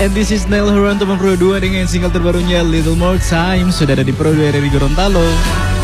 And this is Neil Huranto Pro 2 dengan single terbarunya Little More Time. Sudah ada di Pro 2 dari Gorontalo.